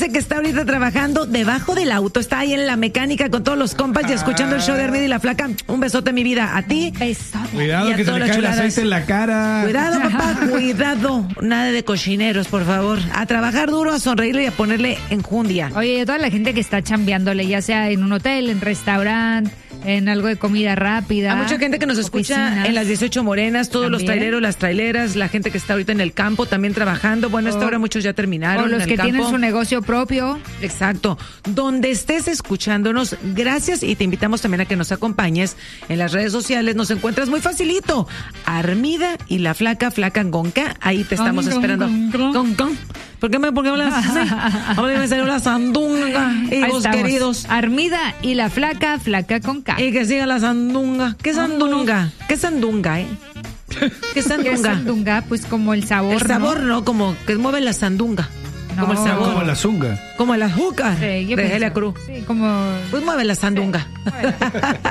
dice que está ahorita trabajando debajo del auto. Está ahí en la mecánica con todos los compas y escuchando el show de Armida y la Flaca. Un besote, mi vida. A ti. Cuidado que se le cae el aceite en la cara. Cuidado, papá, cuidado. Nada de cochineros, por favor. A trabajar duro, a sonreírle y a ponerle enjundia. Oye, toda la gente que está chambeándole, ya sea en un hotel, en restaurante, en algo de comida rápida. Hay mucha gente que nos escucha en las 18 Morenas, todos los traileros, las traileras, la gente que está ahorita en el campo también trabajando. Bueno, a esta hora muchos ya terminaron. O los que tienen su negocio propio. Exacto. Donde estés escuchándonos, gracias, y te invitamos también a que nos acompañes en las redes sociales. Nos encuentras muy facilito. Armida y la Flaca, Flaca Gonca. Ahí te estamos esperando. ¿Por qué me hablas así? Ahora me salió la sandunga, hijos queridos. Armida y la Flaca, Flaca con K. Y que siga la sandunga. ¿Qué sandunga? ¿Qué sandunga, ¿Qué sandunga? ¿Qué sandunga? Pues como el sabor, el sabor, ¿no? Como que mueve la sandunga. No. Como el sabor. Como la zunga. Como el azúcar sí, de Helia Cruz. Sí, como... Pues mueve la sandunga. Sí.